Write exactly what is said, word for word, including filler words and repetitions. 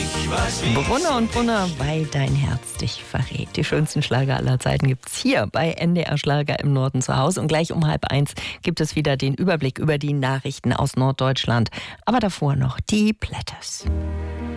Brunner und Brunner, weil dein Herz dich verrät. Die schönsten Schlager aller Zeiten gibt's hier bei N D R Schlager im Norden zu Hause. Und gleich um halb eins gibt es wieder den Überblick über die Nachrichten aus Norddeutschland. Aber davor noch die Platters.